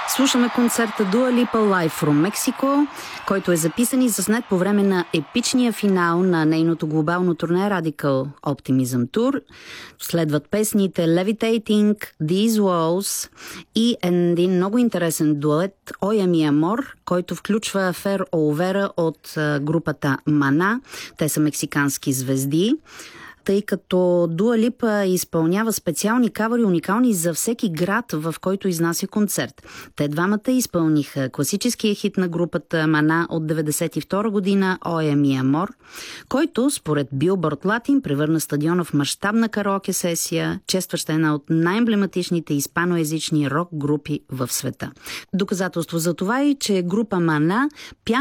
Слушаме концерта Dua Lipa Live from Mexico, който е записан и заснет по време на епичния финал на нейното глобално турне Radical Optimism Tour. Следват песните Levitating, These Walls и един много интересен дует Oye Mi Amor, който включва Фер Олвера от групата Мана. Те са мексикански звезди. Тъй като Дуа Липа изпълнява специални кавъри, уникални за всеки град, в който изнася концерт. Те двамата изпълниха класическия хит на групата Мана от 1992 година Oye Mi Amor, който според Billboard Latin превърна стадиона в мащабна караоке сесия, честваща една от най-емблематичните испаноязични рок групи в света. Доказателство за това е, че група Мана